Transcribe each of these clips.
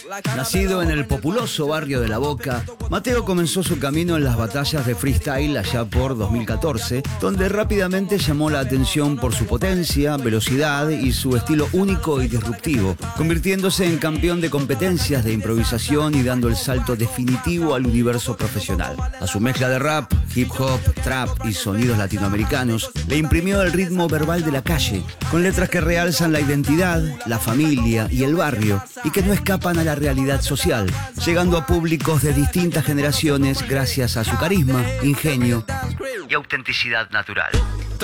Nacido en el populoso barrio de La Boca, Mateo comenzó su camino en las batallas de freestyle allá por 2014, donde rápidamente llamó la atención por su potencia, velocidad y su estilo único y disruptivo, convirtiéndose en campeón de competencias de improvisación y dando el salto definitivo al universo profesional. A su mezcla de rap, hip hop, trap y sonidos latinoamericanos, le imprimió el ritmo verbal de la calle, con letras que realzan la identidad, la familia y el barrio, y que no escapan a la realidad social, llegando a públicos de distintas generaciones gracias a su carisma, ingenio y autenticidad natural.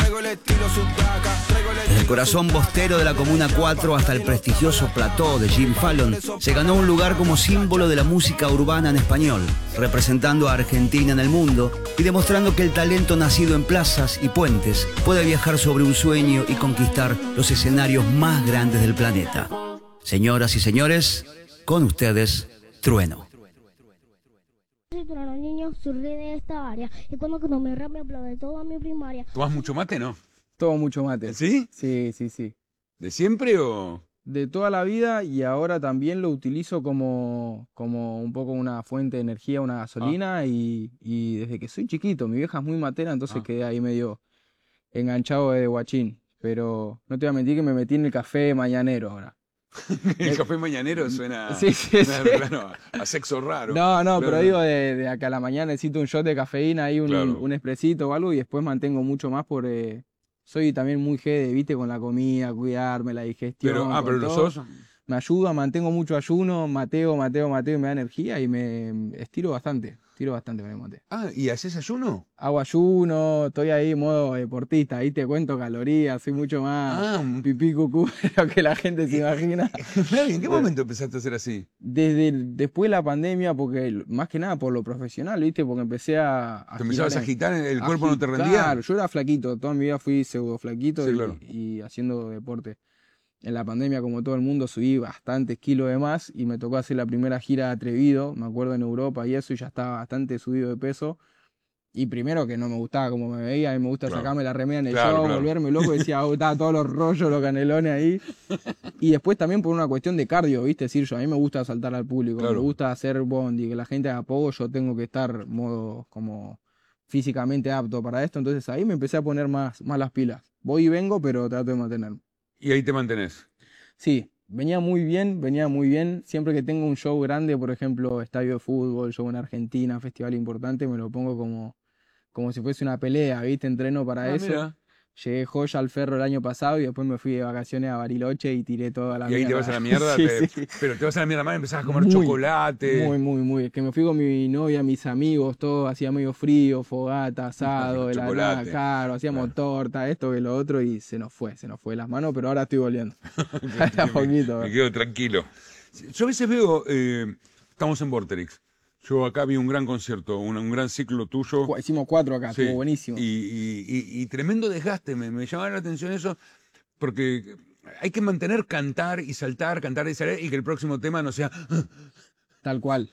Desde el corazón bostero de la Comuna 4 hasta el prestigioso plató de Jim Fallon, se ganó un lugar como símbolo de la música urbana en español, representando a Argentina en el mundo y demostrando que el talento nacido en plazas y puentes puede viajar sobre un sueño y conquistar los escenarios más grandes del planeta. Señoras y señores, con ustedes, Trueno. Soy Trueno, niño, soy rey de esta área. Y cuando me rap me aplaude toda mi primaria. ¿Tomás mucho mate, no? Tomo mucho mate. ¿Sí? Sí. ¿De siempre o...? De toda la vida, y ahora también lo utilizo como un poco una fuente de energía, una gasolina, y desde que soy chiquito. Mi vieja es muy matera, entonces quedé ahí medio enganchado de guachín. Pero no te voy a mentir que me metí en el café mañanero ahora. El café mañanero suena, sí. Claro, a sexo raro. No, claro. Pero digo, de acá a la mañana necesito un shot de cafeína, ahí un expresito o algo, y después mantengo mucho más por... soy también muy jede, viste, con la comida, cuidarme, la digestión. Pero lo sos... Me ayuda, mantengo mucho ayuno, mateo, y me da energía y me estiro bastante con el mate. ¿Y haces ayuno? Hago ayuno, estoy ahí en modo deportista, ahí te cuento calorías, soy mucho más pipí cucú de lo que la gente se imagina. ¿En qué momento empezaste a hacer así? Después de la pandemia, porque más que nada por lo profesional, viste, porque empecé a ¿Te empezabas a agitar, el cuerpo no te rendía? Claro, yo era flaquito, toda mi vida fui pseudo flaquito, sí, claro. y haciendo deporte. En la pandemia, como todo el mundo, subí bastantes kilos de más y me tocó hacer la primera gira de Atrevido, me acuerdo, en Europa y eso, y ya estaba bastante subido de peso. Y primero que no me gustaba como me veía, a mí me gusta sacarme la remera en el show, volverme loco, decía, estaba todos los rollos, los canelones ahí. Y después también por una cuestión de cardio, ¿viste? Es decir, a mí me gusta saltar al público, me gusta hacer bondi, que la gente haga poco, yo tengo que estar modo como físicamente apto para esto, entonces ahí me empecé a poner más las pilas. Voy y vengo, pero trato de mantenerme. ¿Y ahí te mantenés? Sí, venía muy bien. Siempre que tengo un show grande, por ejemplo, estadio de fútbol, show en Argentina, festival importante, me lo pongo como si fuese una pelea, ¿viste? Entreno para eso. Mira. Llegué joya al Ferro el año pasado y después me fui de vacaciones a Bariloche y tiré toda la mierda. ¿Y ahí te vas a la mierda? Sí. Pero te vas a la mierda más, empezás a comer chocolate. Muy. Es que me fui con mi novia, mis amigos, todo, hacía medio frío, fogata, asado, de la nada, claro, hacíamos torta, esto que lo otro, y se nos fue de las manos, pero ahora estoy volviendo. Me quedo tranquilo. Yo a veces veo, estamos en Vorterix. Yo acá vi un gran concierto, un gran ciclo tuyo. Hicimos 4 acá, estuvo buenísimo. Y tremendo desgaste, me llamaba la atención eso, porque hay que mantener cantar y saltar, y que el próximo tema no sea... Tal cual.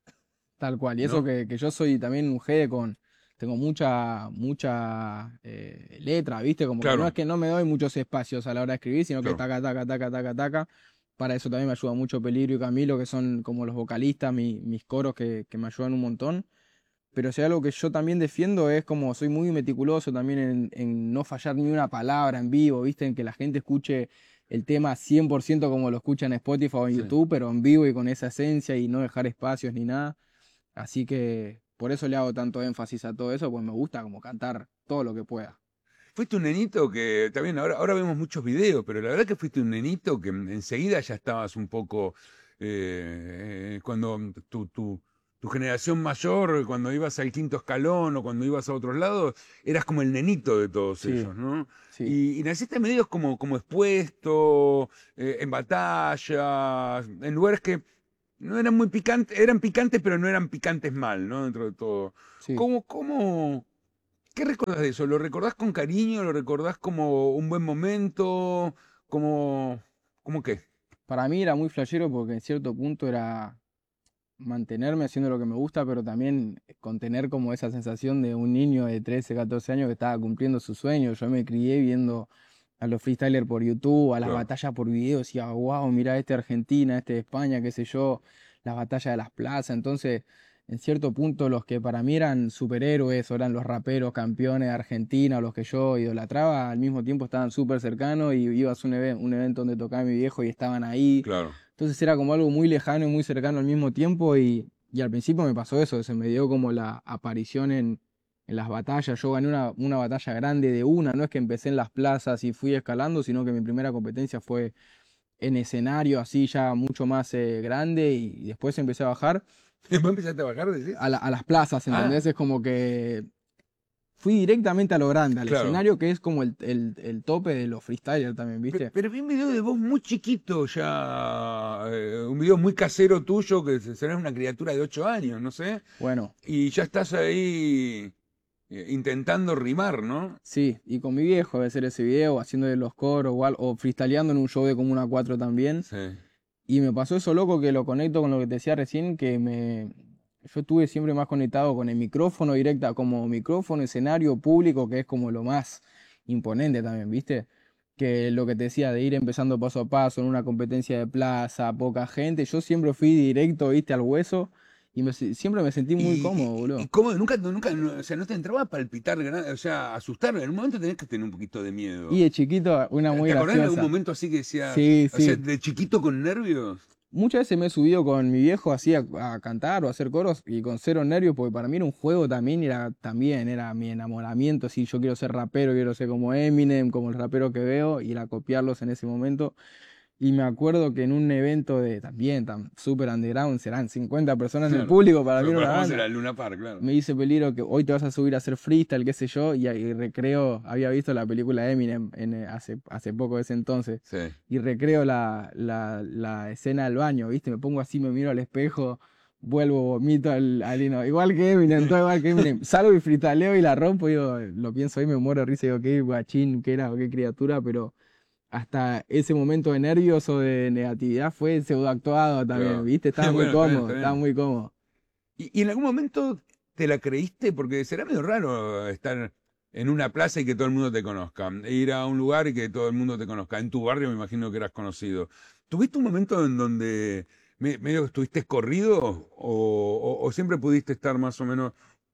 Y eso que yo soy también un jede tengo mucha letra, ¿viste? Como que no es que no me doy muchos espacios a la hora de escribir, sino que taca. Para eso también me ayuda mucho Peligro y Camilo, que son como los vocalistas, mis coros que me ayudan un montón. Pero si hay algo que yo también defiendo es como soy muy meticuloso también en no fallar ni una palabra en vivo, ¿viste? En que la gente escuche el tema 100% como lo escucha en Spotify o en YouTube, pero en vivo y con esa esencia y no dejar espacios ni nada. Así que por eso le hago tanto énfasis a todo eso, pues me gusta como cantar todo lo que pueda. Fuiste un nenito que, también ahora vemos muchos videos, pero la verdad que fuiste un nenito que enseguida ya estabas un poco, cuando tu generación mayor, cuando ibas al quinto escalón o cuando ibas a otros lados, eras como el nenito de todos ellos, ¿no? Sí. Y naciste en medios como expuesto, en batallas, en lugares que no eran muy picantes, eran picantes, pero no eran picantes mal, ¿no? Dentro de todo. Sí. ¿Qué recordás de eso? ¿Lo recordás con cariño? ¿Lo recordás como un buen momento? ¿Cómo qué? Para mí era muy flashero porque en cierto punto era mantenerme haciendo lo que me gusta, pero también contener como esa sensación de un niño de 13, 14 años que estaba cumpliendo su sueño. Yo me crié viendo a los freestylers por YouTube, a las Claro. batallas por video, decía, wow, mira este de Argentina, este de España, qué sé yo, las batallas de las plazas. Entonces, en cierto punto, los que para mí eran superhéroes, o eran los raperos campeones de Argentina, o los que yo idolatraba, al mismo tiempo estaban súper cercanos y ibas a un evento donde tocaba mi viejo y estaban ahí. Claro. Entonces era como algo muy lejano y muy cercano al mismo tiempo y al principio me pasó eso, se me dio como la aparición en las batallas. Yo gané una batalla grande de una, no es que empecé en las plazas y fui escalando, sino que mi primera competencia fue en escenario así ya mucho más grande y después empecé a bajar ¿Vos empezaste a bajar, decís? a las plazas, ¿entendés? Es como que fui directamente a lo grande, al Claro. escenario que es como el tope de los freestylers también, ¿viste? Pero vi un video de vos muy chiquito ya, un video muy casero tuyo, que serás una criatura de 8 años, no sé, Bueno, y ya estás ahí intentando rimar, ¿no? sí, y con mi viejo debe ser ese video, haciéndole los coros o freestyleando en un show de Comuna 4 también. Sí. Y me pasó eso loco que lo conecto con lo que te decía recién, yo estuve siempre más conectado con el micrófono directa, como micrófono, escenario público, que es como lo más imponente también, ¿viste? Que lo que te decía de ir empezando paso a paso en una competencia de plaza, poca gente, yo siempre fui directo, ¿viste? Al hueso y siempre me sentí muy cómodo, boludo. ¿Y cómo? Nunca, o sea, no te entraba a palpitar, o sea, asustar. En un momento tenés que tener un poquito de miedo. Y de chiquito, una muy ¿Te acordás de graciosa. algún momento así que decía, Sí, o sea, sí. de chiquito con nervios? Muchas veces me he subido con mi viejo así a cantar o a hacer coros y con cero nervios, porque para mí era un juego también, era mi enamoramiento, si yo quiero ser rapero, quiero ser como Eminem, como el rapero que veo, y era copiarlos en ese momento. Y me acuerdo que en un evento también tan super underground, serán 50 personas en el Claro. público, para mí era una Vamos banda. a la Luna Park, claro. Me dice Peligro que hoy te vas a subir a hacer freestyle, qué sé yo, y recreo, había visto la película Eminem hace poco de ese entonces, Sí. y recreo la escena del baño, ¿viste? Me pongo así, me miro al espejo, vuelvo, vomito al hino, igual que Eminem, todo igual que Eminem, salgo y freestyleo y la rompo, y digo, lo pienso ahí, me muero de risa, digo, qué guachín, qué era, qué criatura, pero hasta ese momento de nervios o de negatividad fue pseudoactuado también, Claro. ¿viste? Estaba muy Bueno, está bien, cómodo, está bien. estaba muy cómodo. ¿Y en algún momento te la creíste? Porque será medio raro estar en una plaza y que todo el mundo te conozca. E ir a un lugar y que todo el mundo te conozca. En tu barrio me imagino que eras conocido. ¿Tuviste un momento en donde medio que estuviste corrido o siempre pudiste estar más o menos?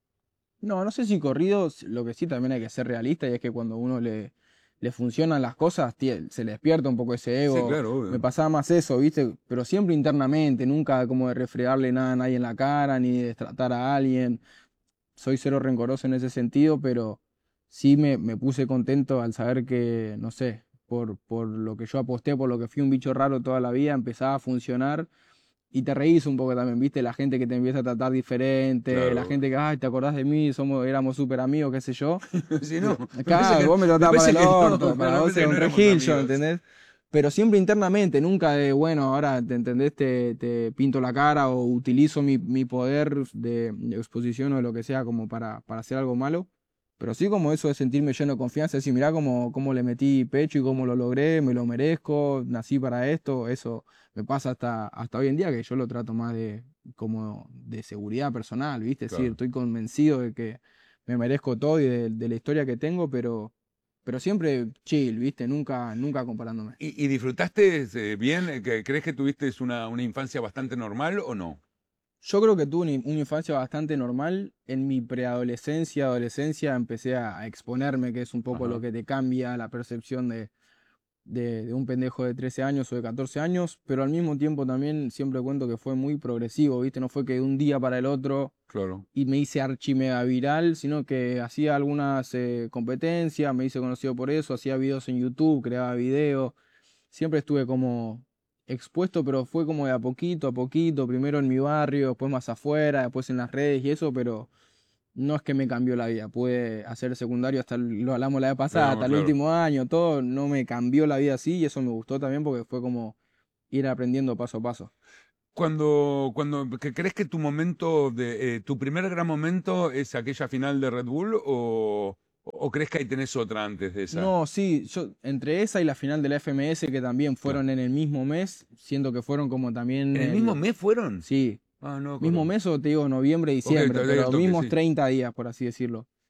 No sé si corridos, lo que sí también hay que ser realista y es que cuando uno le funcionan las cosas, se le despierta un poco ese ego. Sí, claro, obvio. Me pasaba más eso, ¿viste? Pero siempre internamente, nunca como de refregarle nada a nadie en la cara, ni de destratar a alguien. Soy cero rencoroso en ese sentido, pero sí me puse contento al saber que, no sé, por lo que yo aposté, por lo que fui un bicho raro toda la vida, empezaba a funcionar. Y te reís un poco también, ¿viste? La gente que te empieza a tratar diferente, Claro. la gente que, ay, ¿te acordás de mí? Éramos súper amigos, qué sé yo. Si no, Claro, vos me tratabas para el orto, para me vos parece era que un no éramos regillo, amigos. ¿entendés? Pero siempre internamente, nunca de, bueno, ahora, ¿te entendés? Te pinto la cara o utilizo mi poder de exposición o de lo que sea como para hacer algo malo. Pero sí como eso de sentirme lleno de confianza, decir, mirá cómo le metí pecho y cómo lo logré, me lo merezco, nací para esto, eso me pasa hasta hoy en día que yo lo trato más como de seguridad personal, ¿viste? Es Claro. decir, estoy convencido de que me merezco todo y de la historia que tengo, pero siempre chill, ¿viste? Nunca comparándome. ¿Y disfrutaste bien? ¿Crees que tuviste una infancia bastante normal o no? Yo creo que tuve una infancia bastante normal. En mi preadolescencia, adolescencia, empecé a exponerme, que es un poco Ajá. lo que te cambia la percepción de un pendejo de 13 años o de 14 años, pero al mismo tiempo también siempre cuento que fue muy progresivo, ¿viste? No fue que de un día para el otro Claro. y me hice archi mega viral, sino que hacía algunas competencias, me hice conocido por eso, hacía videos en YouTube, creaba videos, siempre estuve como expuesto, pero fue como de a poquito, primero en mi barrio, después más afuera, después en las redes y eso, pero no es que me cambió la vida, pude hacer secundario hasta, lo hablamos la vez pasada, Claro, hasta el claro. último año, todo, no me cambió la vida así y eso me gustó también porque fue como ir aprendiendo paso a paso. ¿Que crees que tu momento tu primer gran momento es aquella final de Red Bull o crees que ahí tenés otra antes de esa? No, sí, yo entre esa y la final de la FMS que también fueron en el mismo mes, siento que fueron como también... ¿En el mismo mes fueron? Sí, Ah, no, mismo correcto. mes o te digo noviembre, diciembre, todavía pero toque, mismos sí. 30 días, por así decirlo.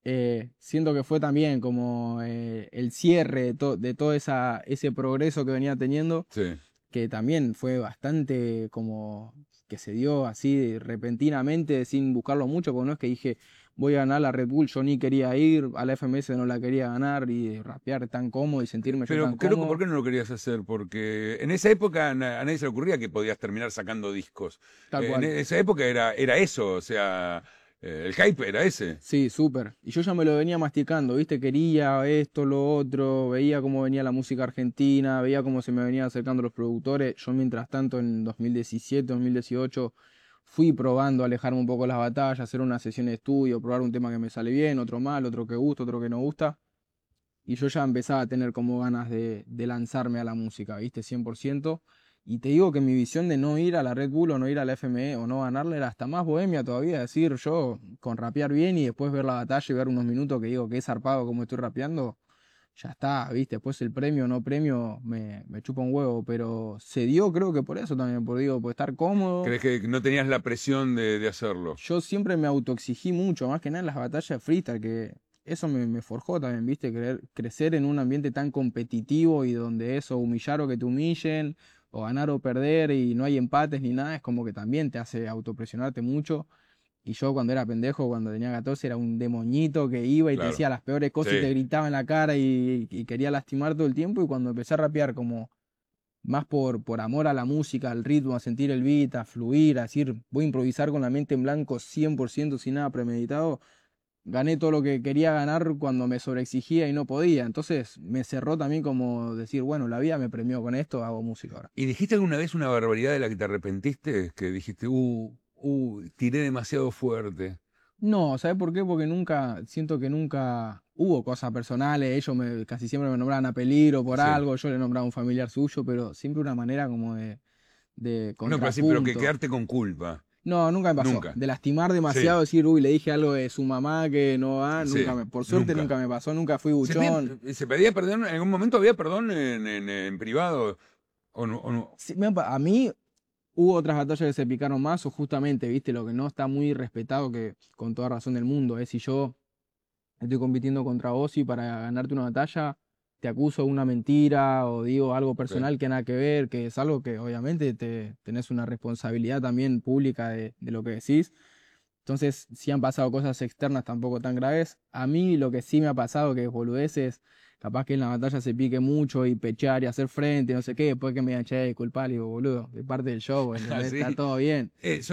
siento que fue también como el cierre de todo ese progreso que venía teniendo, Sí. que también fue bastante como que se dio así repentinamente, sin buscarlo mucho, porque no es que dije voy a ganar la Red Bull, yo ni quería ir, a la FMS no la quería ganar, y rapear tan cómodo y sentirme yo Pero tan qué loco, cómodo. ¿por qué no lo querías hacer? Porque en esa época a nadie se le ocurría que podías terminar sacando discos. Tal En cual. esa época era eso, o sea, el hype era ese. Sí, súper. Y yo ya me lo venía masticando, ¿viste? Quería esto, lo otro, veía cómo venía la música argentina, veía cómo se me venían acercando los productores. Yo mientras tanto en 2017, 2018 fui probando a alejarme un poco de las batallas, hacer una sesión de estudio, probar un tema que me sale bien, otro mal, otro que gusta, otro que no gusta. Y yo ya empezaba a tener como ganas de lanzarme a la música, ¿viste? 100%. Y te digo que mi visión de no ir a la Red Bull o no ir a la FME o no ganarle era hasta más bohemia todavía. Decir, yo con rapear bien y después ver la batalla y ver unos minutos que digo que es zarpado como estoy rapeando, ya está, ¿viste? Después el premio o no premio me chupa un huevo. Pero se dio, creo que por eso también, por estar cómodo. ¿Crees que no tenías la presión de hacerlo? Yo siempre me autoexigí mucho, más que nada en las batallas de freestyle, que eso me forjó también, ¿viste? Crecer en un ambiente tan competitivo y donde eso, humillar o que te humillen, o ganar o perder y no hay empates ni nada, es como que también te hace autopresionarte mucho. Y yo cuando era pendejo, cuando tenía 14, era un demonito que iba y te Claro. decía las peores cosas y te Sí. gritaba en la cara y quería lastimar todo el tiempo. Y cuando empecé a rapear como más por amor a la música, al ritmo, a sentir el beat, a fluir, a decir, voy a improvisar con la mente en blanco 100% sin nada premeditado, gané todo lo que quería ganar cuando me sobreexigía y no podía. Entonces me cerró también como decir, bueno, la vida me premió con esto, hago música ahora. ¿Y dijiste alguna vez una barbaridad de la que te arrepentiste? Que dijiste, tiré demasiado fuerte. No, ¿sabes por qué? Porque siento que nunca hubo cosas personales, casi siempre me nombraban a peligro por Sí. algo, yo le nombraba a un familiar suyo, pero siempre una manera como de No, pero sí, pero que contrapunto. quedarte con culpa. No, nunca me pasó. Nunca. De lastimar demasiado, decir, uy, le dije algo de su mamá que no va, Sí, por suerte nunca. nunca me pasó, nunca fui buchón. ¿Se pedía perdón? ¿En algún momento había perdón en privado? ¿O no? Sí, a mí hubo otras batallas que se picaron más, o justamente, viste, lo que no está muy respetado, que con toda razón del mundo, es si yo estoy compitiendo contra vos y para ganarte una batalla te acuso de una mentira o digo algo personal que nada que ver, que es algo que obviamente tenés una responsabilidad también pública de lo que decís. Entonces, si han pasado cosas externas tampoco tan graves. A mí lo que sí me ha pasado, que es boludeces, capaz que en la batalla se pique mucho y pechar y hacer frente, no sé qué, después que me digan, che, culpable, digo, boludo, de parte del show, ¿entendés? ¿Sí? Está todo bien.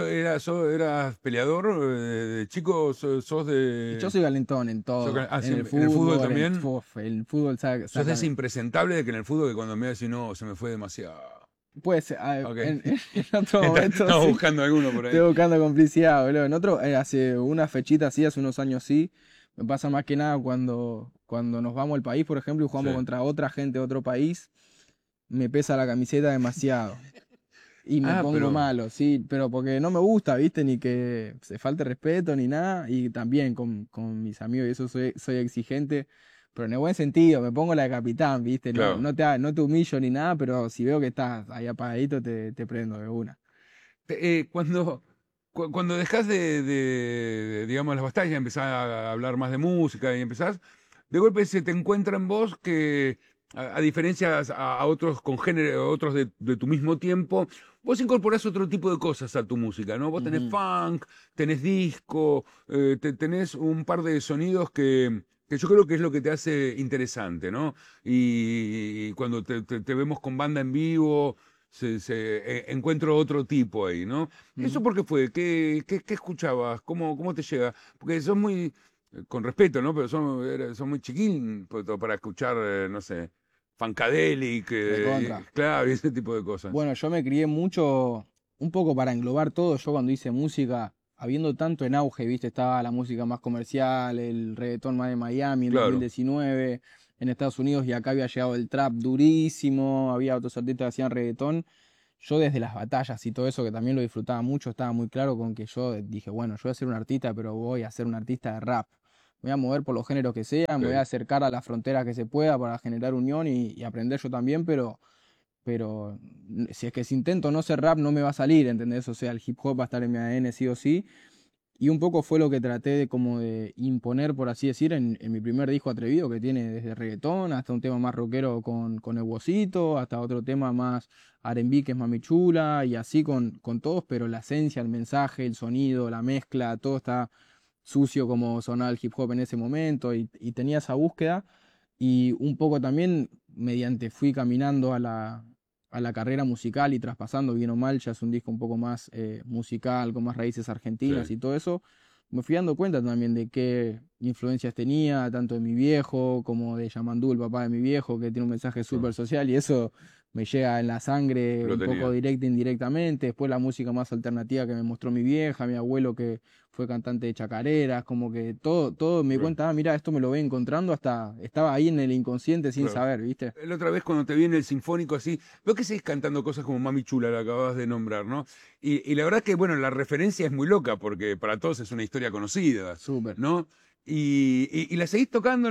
¿Eras peleador de chico? ¿Sos de...? Yo soy valentón en todo, Sí, en el ¿en el fútbol también? el fútbol ¿Sos de ese impresentable de que en el fútbol que cuando me decís, no, se me fue demasiado? Puede ser, Ok. en otro momento Estamos sí. buscando alguno por ahí. Estoy buscando complicidad, boludo. En otro, hace una fechita así, hace unos años sí, me pasa más que nada cuando nos vamos al país, por ejemplo, y jugamos Sí. contra otra gente de otro país, me pesa la camiseta demasiado. Y me pongo pero- malo, sí, pero porque no me gusta, ¿viste? Ni que se falte respeto ni nada. Y también con mis amigos y eso soy exigente, pero en el buen sentido, me pongo la de capitán, ¿viste? Claro. No te humillo ni nada, pero si veo que estás ahí apagadito, te prendo de una. Cuando dejás digamos, las batallas, empezás a hablar más de música y empezás, de golpe se te encuentra en vos que, a diferencia a otros congéneres, otros de tu mismo tiempo, vos incorporás otro tipo de cosas a tu música, ¿no? Vos tenés Ujú. funk, tenés disco, tenés un par de sonidos que yo creo que es lo que te hace interesante, ¿no? Y cuando te vemos con banda en vivo, encuentro otro tipo ahí, ¿no? ¿Eso Ujú. por qué fue? ¿Qué escuchabas? ¿Cómo te llega? Porque sos muy, con respeto, ¿no? Pero son muy chiquín para escuchar, no sé, Funkadelic, Recontra. claro, y ese tipo de cosas. Bueno, yo me crié mucho, un poco para englobar todo. Yo cuando hice música, habiendo tanto en auge, ¿viste? Estaba la música más comercial, el reggaetón más de Miami en Claro. 2019, en Estados Unidos, y acá había llegado el trap durísimo, había otros artistas que hacían reggaetón. Yo desde las batallas y todo eso, que también lo disfrutaba mucho, estaba muy claro con que yo dije, bueno, yo voy a ser un artista, pero voy a ser un artista de rap. Me voy a mover por los géneros que sean, me voy a Ok. acercar a las fronteras que se pueda para generar unión y aprender yo también, pero si es que si intento no ser rap no me va a salir, ¿entendés? O sea, el hip hop va a estar en mi ADN sí o sí. Y un poco fue lo que traté de como de imponer, por así decir, en mi primer disco Atrevido, que tiene desde reggaetón hasta un tema más rockero con el Wosito, hasta otro tema más R&B que es Mami Chula, y así con todos, pero la esencia, el mensaje, el sonido, la mezcla, todo está sucio como sonaba el hip hop en ese momento, y tenía esa búsqueda, y un poco también mediante fui caminando a la carrera musical y traspasando bien o mal, ya es un disco un poco más musical, con más raíces argentinas Sí. y todo eso, me fui dando cuenta también de qué influencias tenía, tanto de mi viejo como de Yamandú, el papá de mi viejo, que tiene un mensaje súper social y eso me llega en la sangre Lo un tenía. poco directa e indirectamente. Después la música más alternativa que me mostró mi vieja, mi abuelo que fue cantante de chacareras, como que todo me di Claro. cuenta, mira, esto me lo voy encontrando, hasta estaba ahí en el inconsciente sin Claro. saber, ¿viste? La otra vez cuando te vi en el Sinfónico así, veo que seguís cantando cosas como Mami Chula, la acabas de nombrar, ¿no? Y la verdad que, bueno, la referencia es muy loca porque para todos es una historia conocida, Súper. ¿no? Y la seguís tocando,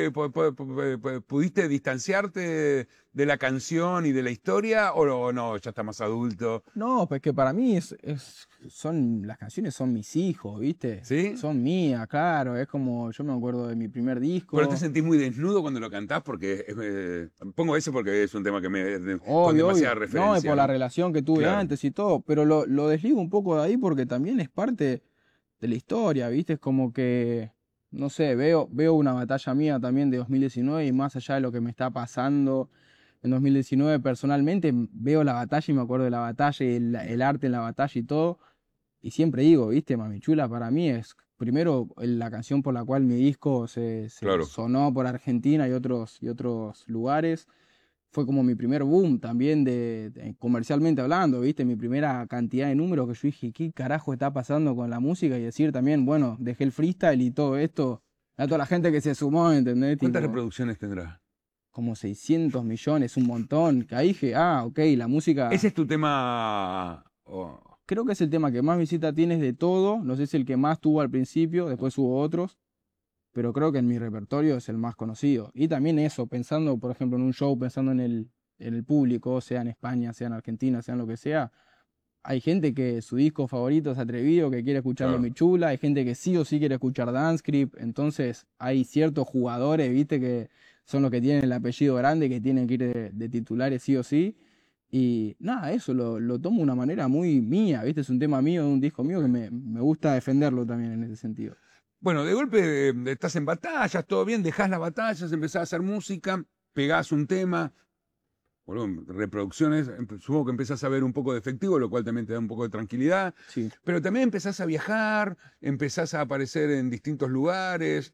¿pudiste distanciarte de la canción y de la historia o no, ya está más adulto? No, pues que para mí las canciones son mis hijos, ¿viste? ¿Sí? Son mías, claro, es como, yo me acuerdo de mi primer disco. Pero te sentís muy desnudo cuando lo cantás porque, pongo ese porque es un tema que con Obvio, demasiada obvio. referencia. No, y por la ¿no? relación que tuve Claro. antes y todo, pero lo desligo un poco de ahí porque también es parte de la historia, ¿viste? Es como que, no sé, veo una batalla mía también de 2019 y más allá de lo que me está pasando en 2019 personalmente, veo la batalla y me acuerdo de la batalla y el arte en la batalla y todo. Y siempre digo, ¿viste? Mami Chula para mí es primero la canción por la cual mi disco se Claro. sonó por Argentina y otros lugares. Fue como mi primer boom también comercialmente hablando, ¿viste? Mi primera cantidad de números que yo dije, ¿qué carajo está pasando con la música? Y decir también, bueno, dejé el freestyle y todo esto, a toda la gente que se sumó, ¿entendés? ¿Cuántas Tipo, reproducciones tendrá? como 600 millones, un montón. Que ahí dije, ok, la música... ¿Ese es tu tema? Creo que es el tema que más visita tienes de todo. No sé si el que más tuvo al principio, después hubo otros. Pero creo que en mi repertorio es el más conocido. Y también eso, pensando, por ejemplo, en un show, pensando en el público, sea en España, sea en Argentina, sea en lo que sea. Hay gente que su disco favorito es Atrevido, que quiere escuchar Claro. Mami Chula. Hay gente que sí o sí quiere escuchar Dancecrypt. Entonces hay ciertos jugadores, viste, que son los que tienen el apellido grande, que tienen que ir de titulares sí o sí. Y nada, eso lo tomo de una manera muy mía, ¿viste? Es un tema mío, de un disco mío que me gusta defenderlo también en ese sentido. Bueno, de golpe estás en batallas, todo bien, dejás las batallas, empezás a hacer música, pegás un tema, bueno, reproducciones, supongo que empezás a ver un poco de efectivo, lo cual también te da un poco de tranquilidad, Sí. pero también empezás a viajar, empezás a aparecer en distintos lugares.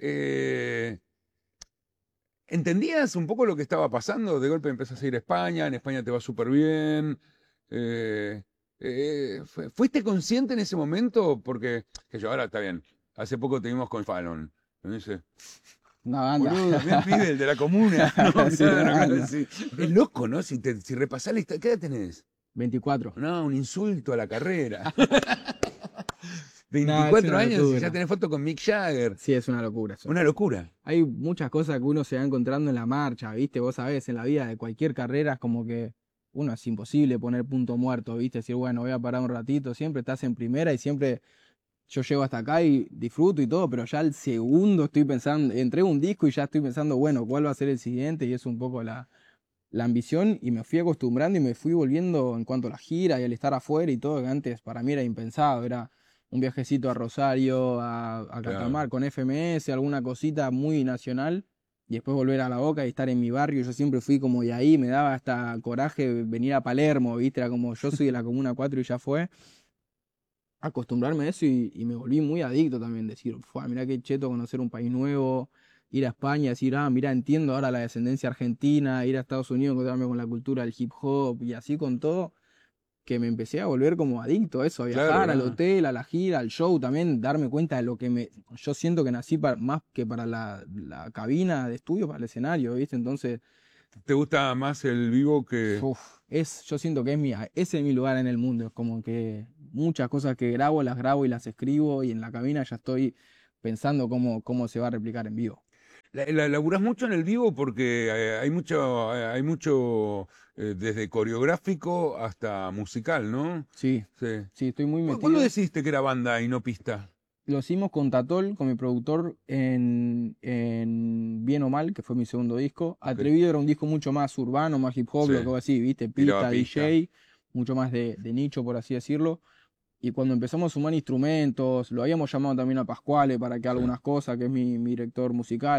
¿Entendías un poco lo que estaba pasando? De golpe empezás a ir a España, en España te va súper bien. ¿Fuiste consciente en ese momento? Porque, que yo ahora está bien, hace poco te vimos con Fallon. Me dice, Una banda. boludo, mirá el pibe, el de la comuna. ¿no? Sí, Claro, una claro, banda. sí. Es loco, ¿no? Si repasás la historia, ¿qué edad tenés? 24. No, un insulto a la carrera. No, es 24 una años y locura. ya tenés foto con Mick Jagger. Sí, es una locura eso. Una locura. Hay muchas cosas que uno se va encontrando en la marcha, ¿viste? Vos sabés, en la vida de cualquier carrera es como que uno es imposible poner punto muerto, ¿viste? Decir, bueno, voy a parar un ratito, siempre estás en primera y siempre yo llego hasta acá y disfruto y todo, pero ya al segundo estoy pensando, entrego un disco y ya estoy pensando, bueno, ¿cuál va a ser el siguiente? Y es un poco la ambición y me fui acostumbrando y me fui volviendo en cuanto a la gira y al estar afuera y todo, que antes para mí era impensado, era un viajecito a Rosario, a Catamar con FMS, alguna cosita muy nacional y después volver a La Boca y estar en mi barrio. Yo siempre fui como de ahí, me daba hasta coraje venir a Palermo, ¿viste? Era como yo soy de la Comuna 4 y ya fue. Acostumbrarme a eso y me volví muy adicto también, decir, mirá qué cheto conocer un país nuevo, ir a España, decir, mirá, entiendo ahora la descendencia argentina, ir a Estados Unidos, encontrarme con la cultura del hip hop y así con todo, que me empecé a volver como adicto a eso, a viajar, Claro, al claro. hotel, a la gira, al show también, darme cuenta de lo que yo siento que nací más que para la cabina de estudio, para el escenario, ¿viste? Entonces, ¿Te gusta más el vivo que...? yo siento que ese es mi lugar en el mundo, es como que muchas cosas que grabo y las escribo y en la cabina ya estoy pensando cómo se va a replicar en vivo. Laburás mucho en el vivo porque hay mucho desde coreográfico hasta musical, ¿no? Sí, Sí. sí, estoy muy metido. ¿Cuándo decidiste que era banda y no pista? Lo hicimos con Tatol, con mi productor, en Bien o Mal, que fue mi segundo disco. Atrevido era un disco mucho más urbano, más hip hop, Sí. lo que así, ¿viste? Tiraba Pista, pista. DJ, mucho más de nicho, por así decirlo. Y cuando empezamos a sumar instrumentos, lo habíamos llamado también a Pascuale para que haga Sí. algunas cosas, que es mi director musical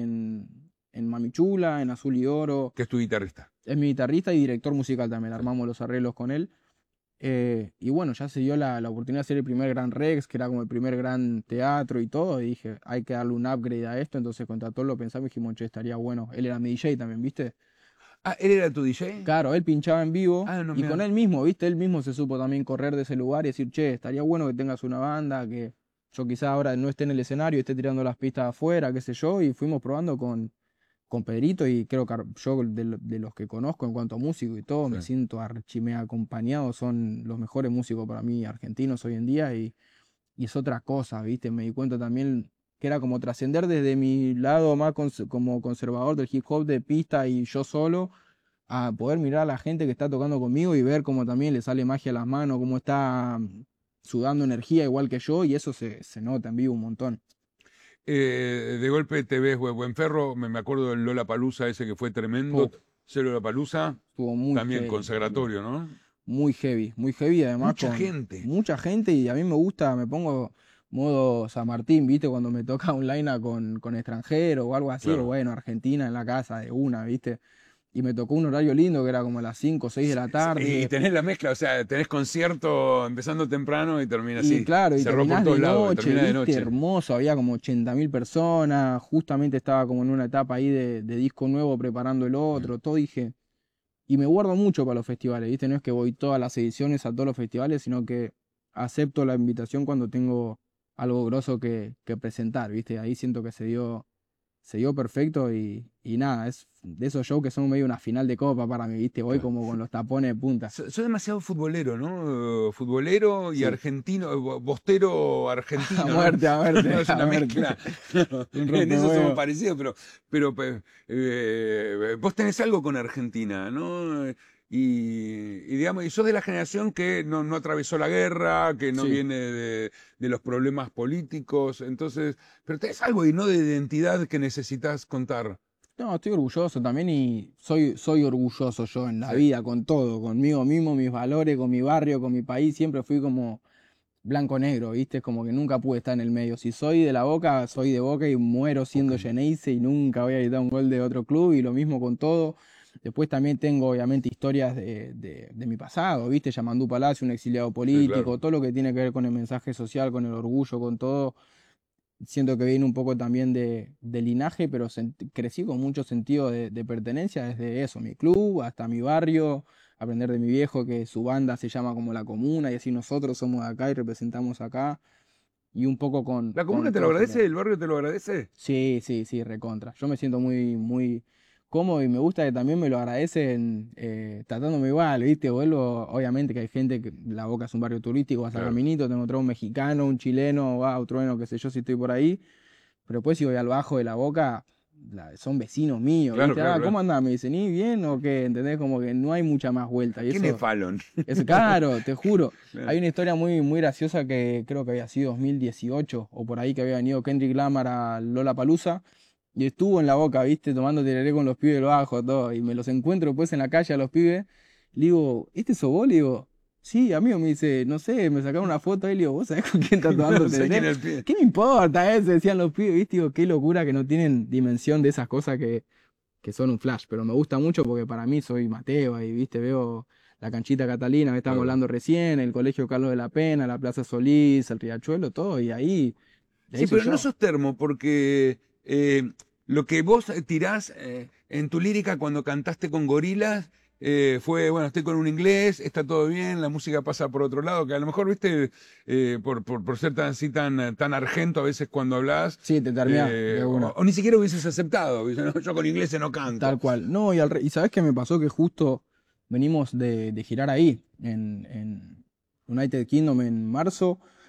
en Mami Chula, en Azul y Oro. Que es tu guitarrista. Es mi guitarrista y director musical también, Sí. armamos los arreglos con él. Y bueno, ya se dio la oportunidad de hacer el primer Gran Rex, que era como el primer gran teatro y todo, y dije, hay que darle un upgrade a esto, entonces con Tatol lo pensamos y dijimos, che, estaría bueno. Él era mi DJ también, ¿viste? Ah, ¿él era tu DJ? Claro, él pinchaba en vivo Ah, no, y mirá. con él mismo, ¿viste? Él mismo se supo también correr de ese lugar y decir, che, estaría bueno que tengas una banda, que yo quizá ahora no esté en el escenario, esté tirando las pistas afuera, qué sé yo, y fuimos probando con Pedrito y creo que yo de los que conozco en cuanto a músico y todo, me Sí. siento archimea acompañado, son los mejores músicos para mí argentinos hoy en día y es otra cosa, ¿viste? Me di cuenta también que era como trascender desde mi lado más como conservador del hip hop de pista y yo solo, a poder mirar a la gente que está tocando conmigo y ver cómo también le sale magia a las manos, cómo está sudando energía igual que yo y eso se nota en vivo un montón. De golpe te ves buen ferro, me acuerdo del Lollapalooza ese que fue tremendo. Ese Lollapalooza, Estuvo muy también heavy, consagratorio, ¿no? muy heavy además. Mucha gente y a mí me gusta, me pongo modo San Martín, ¿viste? Cuando me toca un line con extranjero o algo así, Claro. o bueno, Argentina en la casa de una, ¿viste? Y me tocó un horario lindo que era como a las 5 o 6 de la tarde. Y tenés la mezcla, o sea, tenés concierto empezando temprano y termina Y así. claro, y Cerró por terminás todos de lados, noche, termina de ¿viste? noche. Hermoso, había como 80.000 personas, justamente estaba como en una etapa ahí de disco nuevo preparando el otro, todo dije, y me guardo mucho para los festivales, ¿viste? No es que voy todas las ediciones a todos los festivales, sino que acepto la invitación cuando tengo algo grosso que presentar, ¿viste? Ahí siento que se dio perfecto y nada, es de esos shows que son medio una final de copa para mí, ¿viste? Voy como con los tapones de punta. Soy demasiado futbolero, ¿no? Futbolero y Sí. argentino, bostero argentino. A ¿no? muerte, a muerte. No, es una a muerte. mezcla. Un En eso somos rompehuevo. parecidos, pero vos tenés algo con Argentina, ¿no? Y digamos, y sos de la generación que no atravesó la guerra, que no Sí. viene de los problemas políticos, entonces, pero tenés algo ahí, ¿no? De identidad que necesitas contar. No, estoy orgulloso también y soy orgulloso yo en la Sí. vida, con todo, conmigo mismo, mis valores, con mi barrio, con mi país, siempre fui como blanco-negro, ¿viste? Como que nunca pude estar en el medio. Si soy de la Boca, soy de Boca y muero siendo Ok. Geneise y nunca voy a gritar un gol de otro club y lo mismo con todo. Después también tengo obviamente historias de mi pasado, ¿viste? Yamandú Palacio, un exiliado político, claro. todo lo que tiene que ver con el mensaje social, con el orgullo, con todo. Siento que viene un poco también de linaje, pero crecí con mucho sentido de pertenencia desde eso, mi club hasta mi barrio, aprender de mi viejo que su banda se llama como La Comuna y así nosotros somos de acá y representamos acá y un poco con... ¿La comuna con te lo todo agradece? genial. ¿El barrio te lo agradece? Sí, recontra. Yo me siento muy cómodo y me gusta que también me lo agradecen tratándome igual, ¿viste? Vuelvo, obviamente que hay gente que La Boca es un barrio turístico, vas a Claro. Caminito, tengo otro un mexicano, un chileno, otro bueno, qué sé yo, si estoy por ahí. Pero después si voy al Bajo de La Boca, son vecinos míos, Claro, ¿viste? claro, ¿Cómo claro. andás? Me dicen, ¿y bien o qué? ¿Entendés? Como que no hay mucha más vuelta. Y ¿Quién eso es Fallon? es caro, te juro. Claro. Hay una historia muy graciosa que creo que había sido 2018 o por ahí que había venido Kendrick Lamar a Lollapalooza y estuvo en La Boca, ¿viste? Tomando tereré con los pibes del Bajo, todo. Y me los encuentro después en la calle a los pibes. Le digo, ¿este sos vos? Le digo, sí, amigo. Me dice, no sé, me sacaron una foto ahí. Le digo, ¿vos sabés con quién está tomando No sé tereré? quién es el pibe. ¿Qué me importa eso? Decían los pibes, ¿viste? Digo, qué locura que no tienen dimensión de esas cosas que son un flash. Pero me gusta mucho porque para mí soy Mateo ahí, ¿viste? Veo la canchita Catalina que estábamos Claro. hablando recién, el Colegio Carlos de la Pena, la Plaza Solís, el Riachuelo, todo. Y ahí... de ahí Sí, soy pero no yo. sos termo, porque lo que vos tirás en tu lírica cuando cantaste con Gorilas fue, bueno, estoy con un inglés, está todo bien, la música pasa por otro lado, que a lo mejor, viste, por ser tan argento a veces cuando hablas, Sí, te terminás de una. o ni siquiera hubieses aceptado, ¿viste? No, yo con ingleses no canto. Tal cual. No, y ¿sabés qué me pasó? Que justo venimos de girar ahí, en United Kingdom en marzo,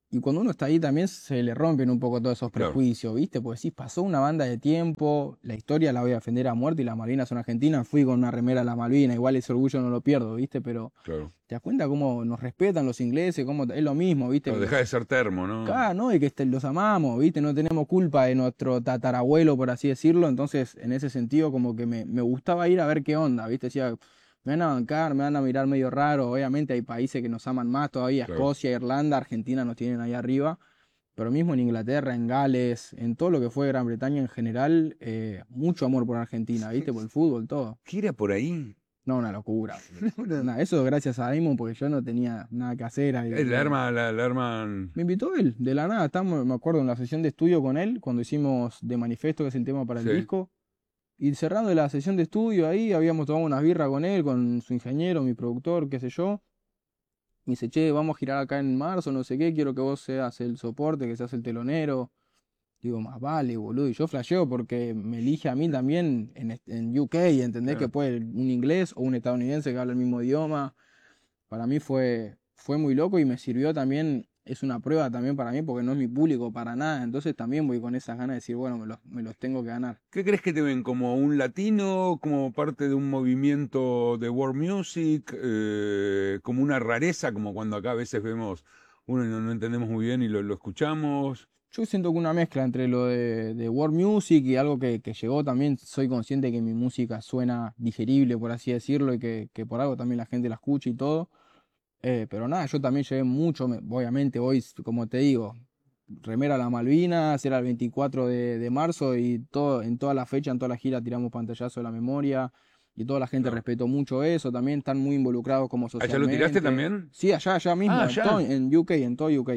Y cuando uno está ahí también se le rompen un poco todos esos Claro. prejuicios, ¿viste? Porque sí, pasó una banda de tiempo, la historia la voy a defender a muerte y las Malvinas son argentinas, fui con una remera a las Malvinas, igual ese orgullo no lo pierdo, ¿viste? Pero Claro. te das cuenta cómo nos respetan los ingleses, cómo es lo mismo, ¿viste? Claro, deja de ser termo, ¿no? Acá, ¿no? Y que los amamos, ¿viste? No tenemos culpa de nuestro tatarabuelo, por así decirlo. Entonces, en ese sentido, como que me gustaba ir a ver qué onda, ¿viste? Decía, me van a bancar, me van a mirar medio raro. Obviamente hay países que nos aman más todavía, Claro. Escocia, Irlanda, Argentina nos tienen ahí arriba. Pero mismo en Inglaterra, en Gales, en todo lo que fue Gran Bretaña en general, mucho amor por Argentina, ¿viste? Por el fútbol, todo. ¿Qué era por ahí? No, una locura. Nah, eso gracias a Damon, porque yo no tenía nada que hacer. Ahí. La arma. Me invitó él, de la nada. Estamos, me acuerdo, en la sesión de estudio con él, cuando hicimos De Manifiesto, que es el tema para el Sí. disco. Y cerrando la sesión de estudio ahí, habíamos tomado unas birras con él, con su ingeniero, mi productor, qué sé yo. Me dice, che, vamos a girar acá en marzo, no sé qué, quiero que vos seas el soporte, que seas el telonero. Digo, más vale, boludo. Y yo flasheo porque me elige a mí también en UK, ¿entendés? Claro. Que puede un inglés o un estadounidense que habla el mismo idioma. Para mí fue muy loco y me sirvió también, es una prueba también para mí porque no es mi público para nada. Entonces también voy con esas ganas de decir, bueno, me los tengo que ganar. ¿Qué crees que te ven? ¿Como un latino? ¿Como parte de un movimiento de world music? ¿Como una rareza? Como cuando acá a veces vemos uno y no entendemos muy bien y lo escuchamos. Yo siento que una mezcla entre lo de world music y algo que llegó también, soy consciente que mi música suena digerible, por así decirlo, y que por algo también la gente la escucha y todo. Pero nada, yo también llevé mucho, obviamente hoy, como te digo, remera a las Malvinas, era el 24 de marzo y todo, en toda la fecha, en toda la gira tiramos pantallazo de la memoria y toda la gente Claro. respetó mucho eso, también están muy involucrados como ¿Allá socialmente. lo tiraste también? Sí, allá mismo, Ah, en, allá. en UK, en todo UK.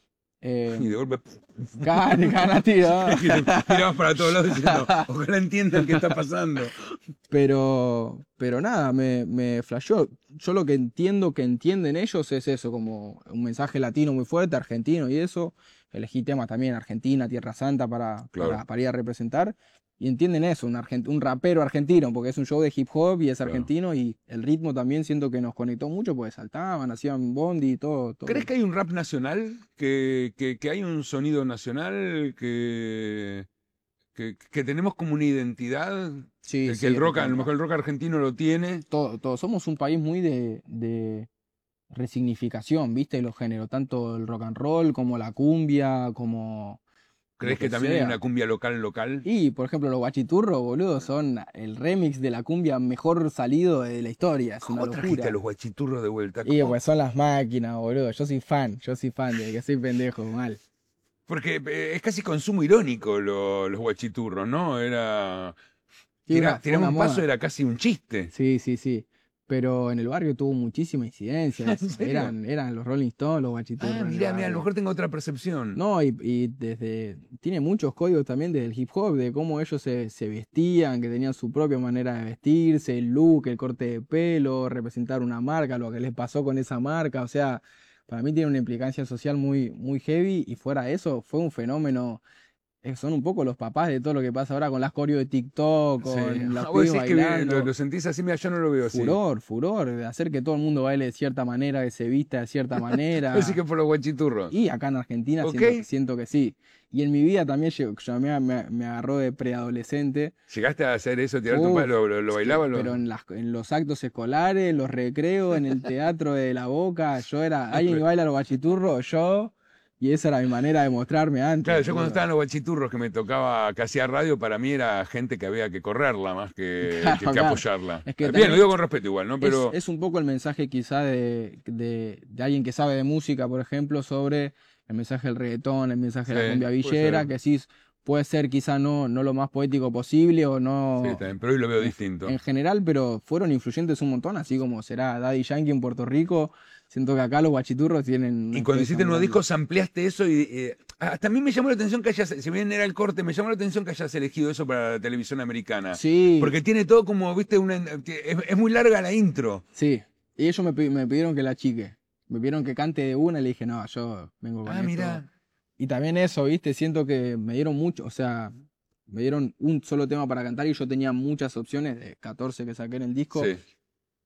Y de golpe Gana, tío. tirabas para todos lados diciendo, ojalá entiendan qué está pasando. Pero nada, me flasheó. Yo lo que entiendo que entienden ellos es eso, como un mensaje latino muy fuerte, argentino y eso. Elegí temas también Argentina, Tierra Santa Claro. para ir a representar. Y entienden eso, un rapero argentino, porque es un show de hip hop y es Claro. argentino. Y el ritmo también siento que nos conectó mucho, porque saltaban, hacían bondi y todo. ¿Crees que hay un rap nacional? ¿Que hay un sonido nacional? ¿Que tenemos como una identidad? Sí, Que sí, el rock, a lo recontra. mejor el rock argentino lo tiene. Todo. Somos un país muy de resignificación, ¿viste? Los géneros, tanto el rock and roll como la cumbia, como ¿Crees lo que que también hay sea. una cumbia local? Y, por ejemplo, los guachiturros, boludo, son el remix de la cumbia mejor salido de la historia. Es una ¿Cómo trajiste locura. a los guachiturros de vuelta? Y ¿Cómo? pues son las máquinas, boludo. Yo soy fan desde que soy pendejo, mal. Porque es casi consumo irónico los guachiturros, ¿no? Era... Sí, fue Tirar una un paso moda. era casi un chiste. Sí. Pero en el barrio tuvo muchísima incidencia. ¿En serio? Eran los Rolling Stones, los guachiturros. Ah, en el mirá, a lo barrio. mejor tengo otra percepción. No, y tiene muchos códigos también del hip hop, de cómo ellos se vestían, que tenían su propia manera de vestirse, el look, el corte de pelo, representar una marca, lo que les pasó con esa marca, o sea, para mí tiene una implicancia social muy heavy y fuera de eso fue un fenómeno. Son un poco los papás de todo lo que pasa ahora con las coreos de TikTok, con Sí. los Vos pibes decís que bailando. lo sentís así, mira, yo no lo veo así. Furor, de hacer que todo el mundo baile de cierta manera, que se vista de cierta manera. Así que por los guachiturros. Y acá en Argentina Ok. siento que sí. Y en mi vida también me agarró de preadolescente. ¿Llegaste a hacer eso, tirarte un Uf, palo? ¿Lo bailabas? Pero en los actos escolares, los recreos, en el teatro de La Boca, yo era alguien que baila los bachiturros, yo. Y esa era mi manera de mostrarme antes. Claro, yo cuando boludo. estaba en los guachiturros que me tocaba que hacía radio, para mí era gente que había que correrla más que Claro. apoyarla. Es que Bien, también lo digo con respeto igual, ¿no? Es, Pero es un poco el mensaje quizá de alguien que sabe de música, por ejemplo, sobre el mensaje del reggaetón, el mensaje de Sí, la cumbia puede villera, ser. que sí puede ser quizá no lo más poético posible o no sí, está bien, pero hoy lo veo distinto. en general, pero fueron influyentes un montón, así como será Daddy Yankee en Puerto Rico. Siento que acá los guachiturros tienen... una Y cuando influencia hiciste muy unos grande. discos ampliaste eso y hasta a mí me llamó la atención que hayas, si bien era el corte, me llamó la atención que hayas elegido eso para la televisión americana. Sí, Porque tiene todo como, viste, es muy larga la intro. sí. Y ellos me pidieron que la chique. Me pidieron que cante de una y le dije, no, yo vengo con Ah, esto. mirá. Y también eso, ¿viste? Siento que me dieron mucho, o sea, me dieron un solo tema para cantar y yo tenía muchas opciones, de 14 que saqué en el disco. Sí.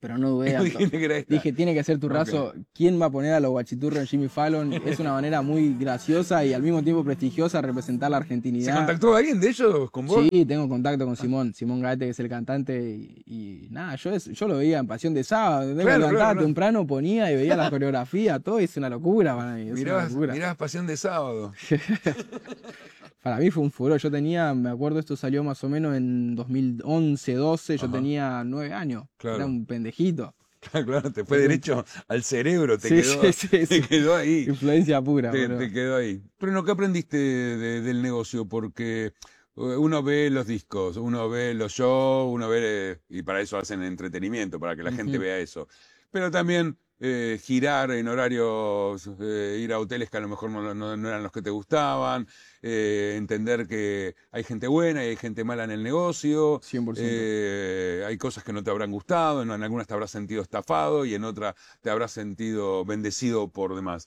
pero no dudé. Dijiste que era esta. Dije, tiene que ser Turrazo. Ok. ¿Quién va a poner a los guachiturros en Jimmy Fallon? Es una manera muy graciosa y al mismo tiempo prestigiosa de representar la ¿Se argentinidad. contactó alguien de ellos con vos? Sí, tengo contacto con Simón Gaete, que es el cantante, y nada, yo lo veía en Pasión de Sábado, me Claro, levantaba claro. temprano, ponía y veía la coreografía, todo, es una locura para mí, es una locura. Mirabas Pasión de Sábado. Para mí fue un furor, me acuerdo, esto salió más o menos en 2011, 12, yo Ajá. tenía 9 años, Claro. era un pendejito. Claro, te fue derecho al cerebro, te Sí, quedó, sí, te sí. quedó ahí. Influencia pura, Te, boludo. te quedó ahí. Pero ¿qué aprendiste del negocio? Porque uno ve los discos, uno ve los shows, uno ve, y para eso hacen entretenimiento, para que la gente Ujú. vea eso. Pero también girar en horarios, ir a hoteles que a lo mejor no eran los que te gustaban, entender que hay gente buena y hay gente mala en el negocio, 100%. hay cosas que no te habrán gustado, en algunas te habrás sentido estafado y en otras te habrás sentido bendecido por demás.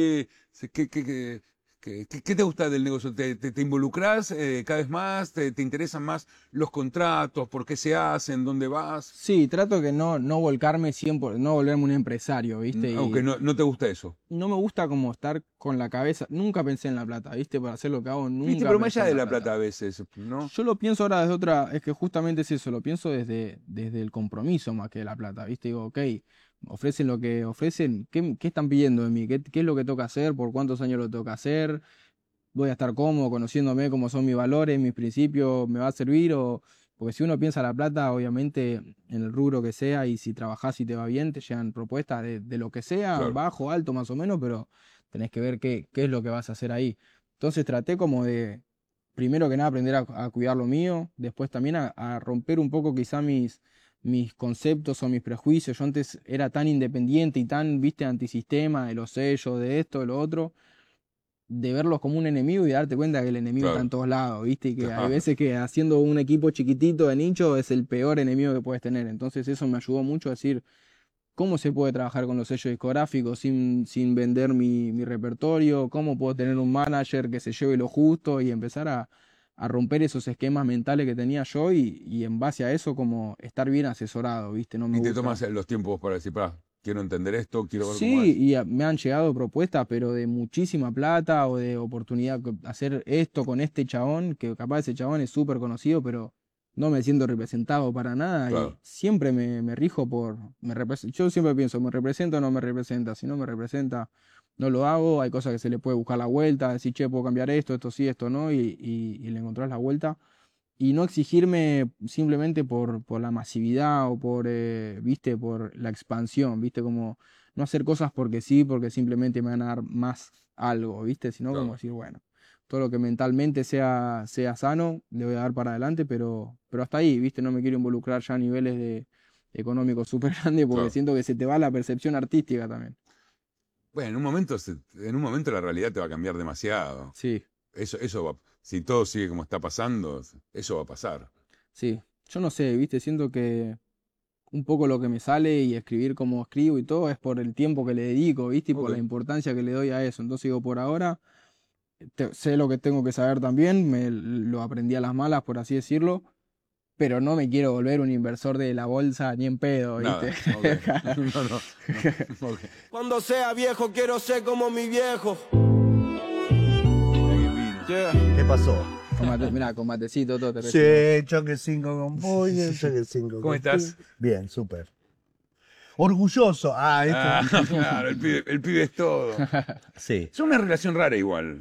¿Qué te gusta del negocio? ¿Te involucras cada vez más? ¿Te interesan más los contratos? ¿Por qué se hacen? ¿Dónde vas? Sí, trato que no volcarme 100%, no volverme un empresario, ¿viste? Aunque no te gusta eso. No me gusta como estar con la cabeza, nunca pensé en la plata, ¿viste? Para hacer lo que hago, nunca Viste, pero más pensé allá en de la plata a veces, ¿no? Yo lo pienso ahora desde otra, es que justamente es eso, lo pienso desde el compromiso más que de la plata, ¿viste? Digo, ok, ofrecen lo que ofrecen, ¿qué están pidiendo de mí? ¿Qué es lo que toca hacer? ¿Por cuántos años lo toca hacer? ¿Voy a estar cómodo conociéndome cómo son mis valores, mis principios? ¿Me va a servir? Porque si uno piensa la plata, obviamente, en el rubro que sea, y si trabajás y te va bien, te llegan propuestas de lo que sea, Claro. bajo, alto, más o menos, pero tenés que ver qué es lo que vas a hacer ahí. Entonces traté como de, primero que nada, aprender a cuidar lo mío, después también a romper un poco quizá mis conceptos o mis prejuicios. Yo antes era tan independiente y tan, viste, antisistema de los sellos, de esto, de lo otro, de verlos como un enemigo y darte cuenta que el enemigo está en todos lados, viste, y que hay veces que haciendo un equipo chiquitito de nicho es el peor enemigo que puedes tener. Entonces eso me ayudó mucho a decir cómo se puede trabajar con los sellos discográficos sin vender mi repertorio, cómo puedo tener un manager que se lleve lo justo y empezar a romper esos esquemas mentales que tenía yo y en base a eso como estar bien asesorado, ¿viste? No me Y te gusta. tomas los tiempos para decir, quiero entender esto, quiero ver cómo Sí, es. y me han llegado propuestas, pero de muchísima plata o de oportunidad, hacer esto con este chabón, que capaz ese chabón es súper conocido, pero no me siento representado para nada. Claro. Y siempre me rijo por... yo siempre pienso, ¿me representa o no me representa? Si no me representa, no lo hago. Hay cosas que se le puede buscar la vuelta, decir, che, puedo cambiar esto sí, esto no, y le encontrás la vuelta. Y no exigirme simplemente por la masividad o viste, por la expansión, viste, como no hacer cosas porque sí, porque simplemente me van a dar más algo, viste, sino Claro. como decir, bueno, todo lo que mentalmente sea sano, le voy a dar para adelante, pero hasta ahí, viste, no me quiero involucrar ya a niveles de económicos súper grandes porque Claro. siento que se te va la percepción artística también. Bueno, en un momento la realidad te va a cambiar demasiado. Sí, Eso va, si todo sigue como está pasando, eso va a pasar. sí. Yo no sé, viste, siento que un poco lo que me sale y escribir como escribo y todo es por el tiempo que le dedico, ¿viste? Y por Ok. la importancia que le doy a eso. Entonces digo, por ahora sé lo que tengo que saber también, lo aprendí a las malas, por así decirlo, pero no me quiero volver un inversor de la bolsa ni en pedo, ¿viste? Nada. Ok. No. Ok. Cuando sea viejo quiero ser como mi viejo. Mira quién vino. Yeah. ¿Qué pasó? Mirá, con matecito todo te recibo. Sí, choque 5 con pollo, choque 5 ¿Cómo estás? Bien, súper. Orgulloso. Esto. Claro, el pibe es todo. Sí. Es una relación rara igual,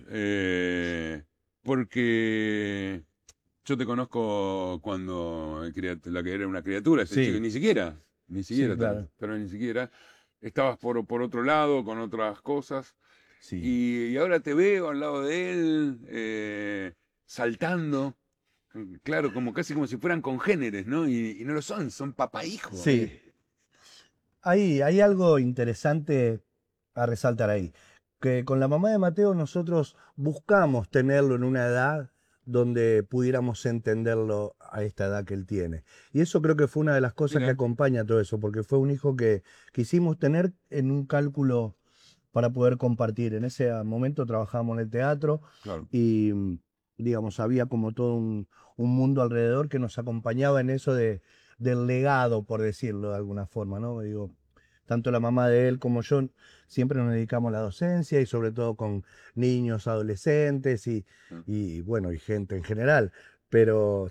porque yo te conozco cuando la que era una criatura, ese Sí. chico, ni siquiera, claro. pero ni siquiera. Estabas por otro lado, con otras cosas, Sí. y ahora te veo al lado de él, saltando, claro, casi como si fueran congéneres, ¿no? Y no lo son papá e hijo. Sí. Ahí hay algo interesante a resaltar ahí. Que con la mamá de Mateo nosotros buscamos tenerlo en una edad donde pudiéramos entenderlo a esta edad que él tiene. Y eso creo que fue una de las cosas Mirá. que acompaña todo eso, porque fue un hijo que quisimos tener en un cálculo para poder compartir. En ese momento trabajábamos en el teatro Claro. y, digamos, había como todo un mundo alrededor que nos acompañaba en eso de del legado, por decirlo de alguna forma, ¿no? Digo, tanto la mamá de él como yo siempre nos dedicamos a la docencia y sobre todo con niños, adolescentes y bueno, y gente en general. Pero